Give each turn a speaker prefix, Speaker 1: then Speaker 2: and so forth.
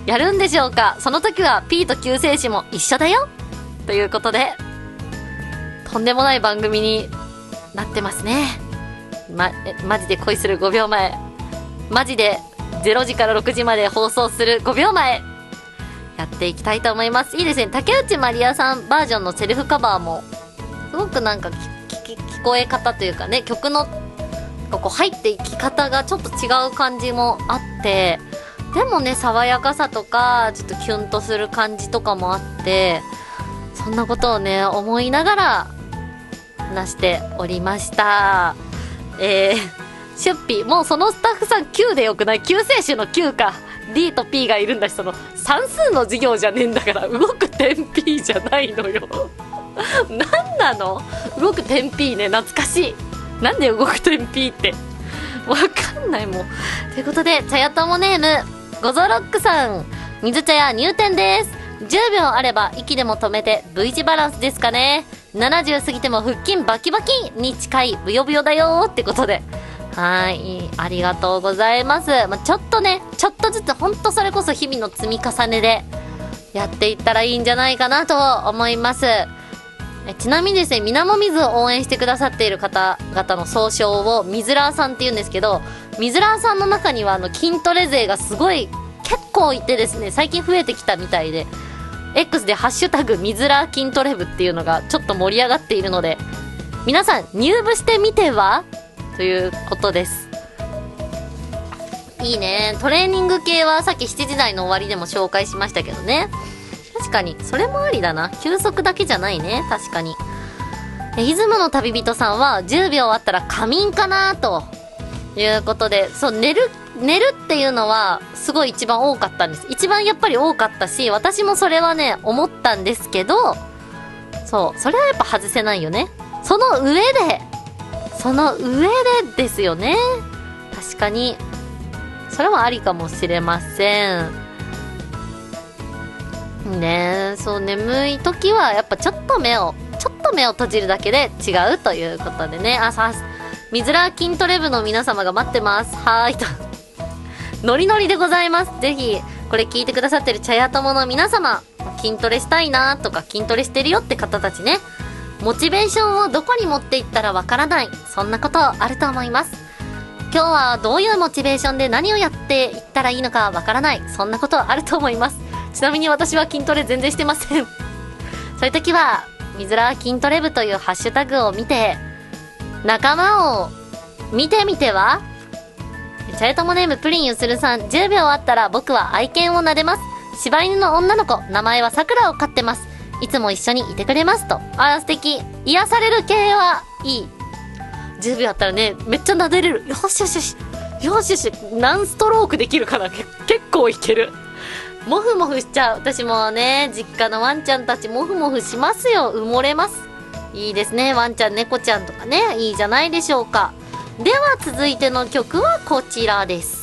Speaker 1: やるんでしょうか。その時は P と救世主も一緒だよということで、とんでもない番組になってますね。マジで恋する5秒前、マジで0時から6時まで放送する5秒前やっていきたいと思います。いいですね。竹内まりやさんバージョンのセルフカバーもすごくなんか聞こえ方というかね、曲のここ入っていき方がちょっと違う感じもあって、でもね爽やかさとかちょっとキュンとする感じとかもあって、そんなことをね思いながら話しておりました。シュッピー、もうそのスタッフさん Q でよくない？救世主の Q か D と P がいるんだし、その算数の授業じゃねえんだから、動く点 P じゃないのよなんなの動く点 P ね、懐かしい。なんで動く点 P ってわかんないもん。ということで、茶屋友ネームゴゾロックさん、水茶屋入店です。10秒あれば息でも止めて V 字バランスですかね。70過ぎても腹筋バキバキに近いブヨブヨだよってことで、はい、ありがとうございます。ちょっとね、ちょっとずつ、ほんとそれこそ日々の積み重ねでやっていったらいいんじゃないかなと思います。ちなみにですね、みなもみずを応援してくださっている方々の総称をみずらーさんって言うんですけど、みずらーさんの中には筋トレ勢がすごい結構いてですね、最近増えてきたみたいで、X でハッシュタグみずら筋トレ部っていうのがちょっと盛り上がっているので、皆さん入部してみてはということです。いいね。トレーニング系はさっき7時台の終わりでも紹介しましたけどね。確かにそれもありだな。休息だけじゃないね、確かに。出雲の旅人さんは10秒あったら仮眠かなということで、そう、寝るっていうのはすごい一番多かったんです。一番やっぱり多かったし、私もそれはね思ったんですけど、そう、それはやっぱ外せないよね。その上でですよね。確かにそれはありかもしれませんね。そう、眠い時はやっぱちょっと目を閉じるだけで違うということでね。みずら筋トレ部の皆様が待ってます。はーいとノリノリでございます。ぜひこれ聞いてくださってる茶屋友の皆様、筋トレしたいなとか筋トレしてるよって方たちね、モチベーションをどこに持っていったらわからない、そんなことあると思います。今日はどういうモチベーションで何をやっていったらいいのかわからない、そんなことあると思います。ちなみに私は筋トレ全然してませんそういう時はみずら筋トレ部というハッシュタグを見て仲間を見てみては。チャレトモネームプリンゆするさん、10秒あったら僕は愛犬を撫でます。柴犬の女の子、名前はさくらを飼ってます。いつも一緒にいてくれますと。素敵。癒される系はいい。10秒あったらね、めっちゃ撫でれる。よしよしよしよしよし、何ストロークできるかな。結構いける。モフモフしちゃう。私もね、実家のワンちゃんたちモフモフしますよ。埋もれます。いいですね。ワンちゃん猫ちゃんとかね、いいじゃないでしょうか。では続いての曲はこちらです。